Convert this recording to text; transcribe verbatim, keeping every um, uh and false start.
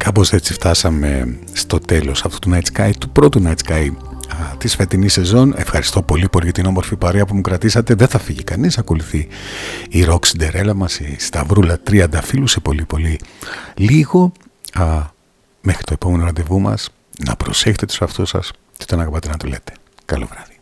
Κάπως έτσι φτάσαμε στο τέλος αυτού του Night Sky, του πρώτου Night Sky α, της φετινής σεζόν. Ευχαριστώ πολύ πολύ για την όμορφη παρέα που μου κρατήσατε. Δεν θα φύγει κανείς, ακολουθεί η Rock Cinderella μας, η Σταυρούλα Τριανταφύλου σε πολύ πολύ λίγο. Α, μέχρι το επόμενο ραντεβού μας, να προσέχετε τους εαυτούς σας και τον αγαπάτε να το λέτε. Καλό βράδυ.